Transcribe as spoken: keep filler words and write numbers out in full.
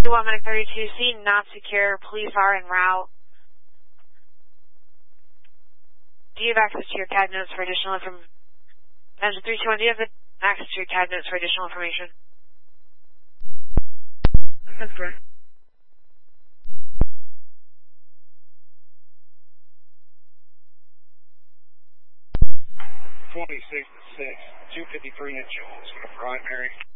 one minute thirty-two C, not secure. Police are en route. Do you have access to your C A D notes for additional information? Engine three two one, do you have access to your C A D notes for additional information? That's correct. twenty-six to six, two fifty-three inch, primary.